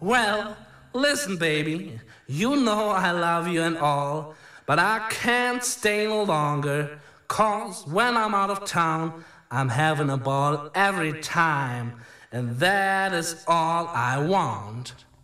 Well, listen, baby, you know I love you and all, but I can't stay no longer, 'cause when I'm out of town, I'm having a ball every time, and that is all I want.